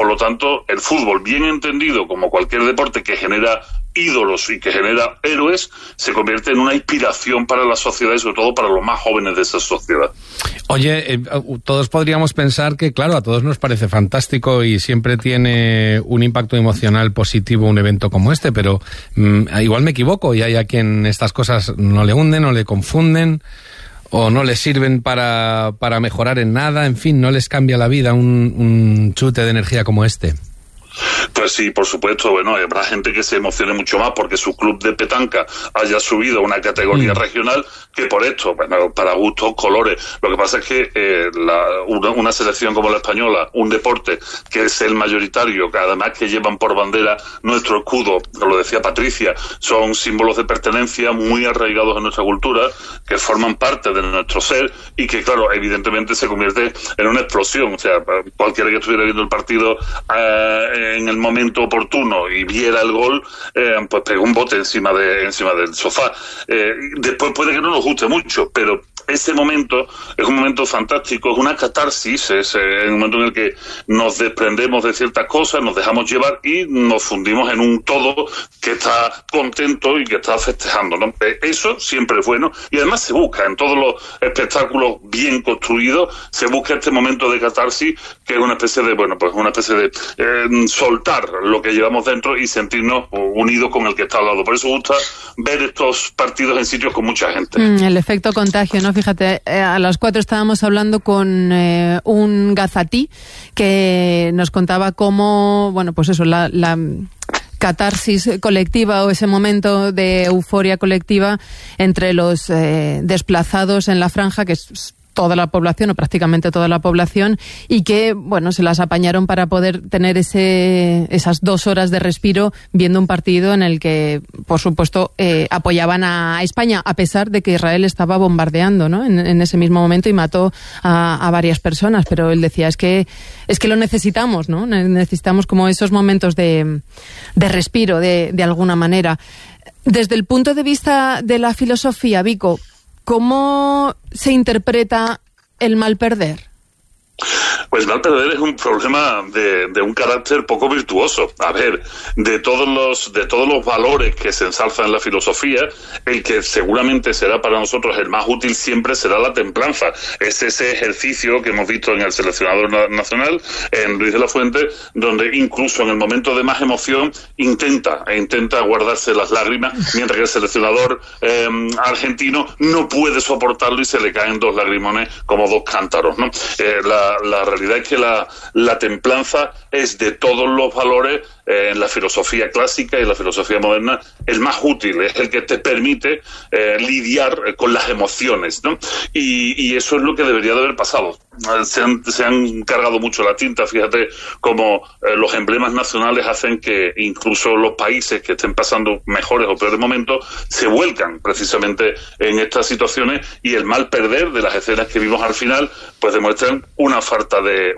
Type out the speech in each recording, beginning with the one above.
lo tanto, el fútbol, bien entendido como cualquier deporte que genera ídolos y que genera héroes, se convierte en una inspiración para la sociedad y sobre todo para los más jóvenes de esa sociedad. Oye, todos podríamos pensar que, claro, a todos nos parece fantástico y siempre tiene un impacto emocional positivo un evento como este, pero igual me equivoco y hay a quien estas cosas no le hunden o le confunden o no les sirven para mejorar en nada, en fin, no les cambia la vida un chute de energía como este. Pues sí, por supuesto, bueno, habrá gente que se emocione mucho más porque su club de petanca haya subido a una categoría regional que por esto, bueno, para gustos, colores. Lo que pasa es que una selección como la española, un deporte que es el mayoritario, que además que llevan por bandera nuestro escudo, lo decía Patricia, son símbolos de pertenencia muy arraigados en nuestra cultura, que forman parte de nuestro ser y que, claro, evidentemente se convierte en una explosión. O sea, cualquiera que estuviera viendo el partido en el momento oportuno y viera el gol, pues pegó un bote encima del sofá. Después puede que no nos guste mucho, pero ese momento es un momento fantástico, es una catarsis, es un momento en el que nos desprendemos de ciertas cosas, nos dejamos llevar y nos fundimos en un todo que está contento y que está festejando, ¿no? Eso siempre es bueno y además se busca en todos los espectáculos bien construidos, se busca este momento de catarsis que es una especie de, bueno, pues una especie de soltar lo que llevamos dentro y sentirnos unidos con el que está al lado. Por eso gusta ver estos partidos en sitios con mucha gente. El efecto contagio, ¿no? Fíjate, a las 4 estábamos hablando con un gazatí que nos contaba cómo, bueno, pues eso, la catarsis colectiva o ese momento de euforia colectiva entre los desplazados en la franja, que es toda la población o prácticamente toda la población, y que, bueno, se las apañaron para poder tener esas 2 horas de respiro viendo un partido en el que, por supuesto, apoyaban a España, a pesar de que Israel estaba bombardeando, ¿no? En ese mismo momento y mató a varias personas, pero él decía, es que lo necesitamos, ¿no? Necesitamos como esos momentos de respiro, de alguna manera. Desde el punto de vista de la filosofía, Vico, ¿cómo se interpreta el mal perder? Pues mal perder es un problema de un carácter poco virtuoso. A ver, de todos los valores que se ensalzan en la filosofía, el que seguramente será para nosotros el más útil siempre será la templanza. Es ese ejercicio que hemos visto en el seleccionador nacional, en Luis de la Fuente, donde incluso en el momento de más emoción intenta guardarse las lágrimas, mientras que el seleccionador argentino no puede soportarlo y se le caen 2 lagrimones como 2 cántaros, ¿no? La realidad es que la templanza es de todos los valores en la filosofía clásica y en la filosofía moderna el más útil, es el que te permite lidiar con las emociones, ¿no? Y eso es lo que debería de haber pasado. Se han cargado mucho la tinta, fíjate cómo los emblemas nacionales hacen que incluso los países que estén pasando mejores o peores momentos se vuelcan precisamente en estas situaciones, y el mal perder de las escenas que vimos al final pues demuestran una falta de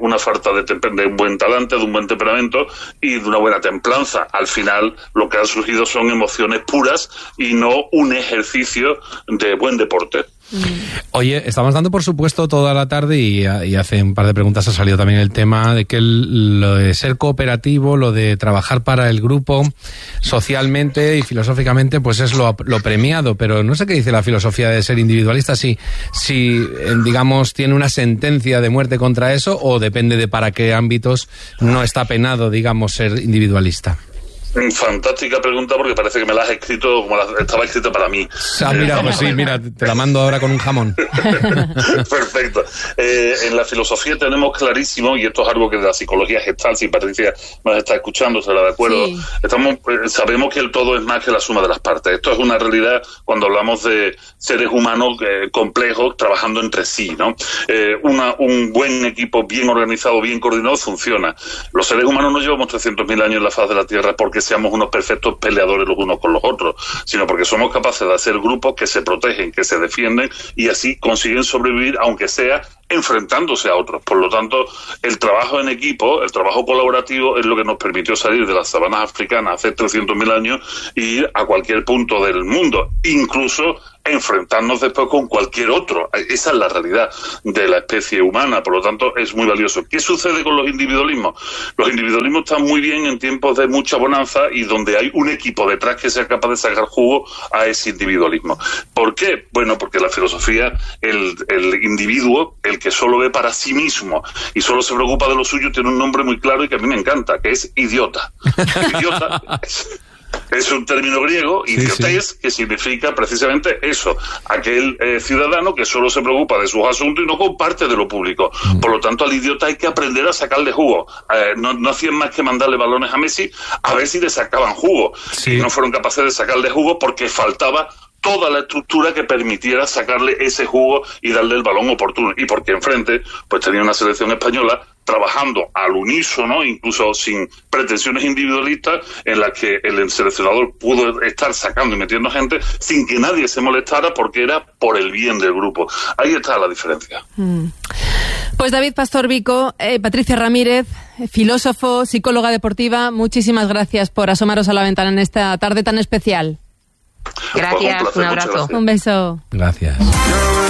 un buen talante, de un buen temperamento y de una buena templanza. Al final lo que han surgido son emociones puras y no un ejercicio de buen deporte. Oye, estamos dando por supuesto toda la tarde y hace un par de preguntas ha salido también el tema de que lo de ser cooperativo, lo de trabajar para el grupo socialmente y filosóficamente pues es lo premiado, pero no sé qué dice la filosofía de ser individualista, si digamos tiene una sentencia de muerte contra eso o depende de para qué ámbitos no está penado, digamos, ser individualista. Fantástica pregunta, porque parece que me la has escrito como estaba escrita para mí. Mira, pues sí, mira, te la mando ahora con un jamón. Perfecto. En la filosofía tenemos clarísimo, y esto es algo que de la psicología gestal, si Patricia nos está escuchando, estará de acuerdo, sí. Sabemos que el todo es más que la suma de las partes. Esto es una realidad cuando hablamos de seres humanos complejos trabajando entre sí, ¿no? Un buen equipo bien organizado, bien coordinado, funciona. Los seres humanos no llevamos 300.000 años en la faz de la Tierra porque seamos unos perfectos peleadores los unos con los otros, sino porque somos capaces de hacer grupos que se protegen, que se defienden y así consiguen sobrevivir, aunque sea enfrentándose a otros. Por lo tanto, el trabajo en equipo, el trabajo colaborativo es lo que nos permitió salir de las sabanas africanas hace 300.000 años y ir a cualquier punto del mundo, incluso enfrentarnos después con cualquier otro. Esa es la realidad de la especie humana, por lo tanto es muy valioso. ¿Qué sucede con los individualismos? Los individualismos están muy bien en tiempos de mucha bonanza y donde hay un equipo detrás que sea capaz de sacar jugo a ese individualismo. ¿Por qué? Bueno, porque la filosofía, el individuo, el que solo ve para sí mismo y solo se preocupa de lo suyo, tiene un nombre muy claro y que a mí me encanta, que es idiota. Idiota es un término griego, idiotes, que significa precisamente eso, aquel ciudadano que solo se preocupa de sus asuntos y no comparte de lo público. Por lo tanto, al idiota hay que aprender a sacarle jugo. No hacían más que mandarle balones a Messi a ver si le sacaban jugo. Y no fueron capaces de sacarle jugo porque faltaba toda la estructura que permitiera sacarle ese jugo y darle el balón oportuno. Y porque enfrente pues tenía una selección española trabajando al unísono, incluso sin pretensiones individualistas, en las que el seleccionador pudo estar sacando y metiendo gente sin que nadie se molestara porque era por el bien del grupo. Ahí está la diferencia. Pues David Pastor Vico, Patricia Ramírez, filósofo, psicóloga deportiva, muchísimas gracias por asomaros a la ventana en esta tarde tan especial. Gracias, un abrazo. Un beso. Gracias.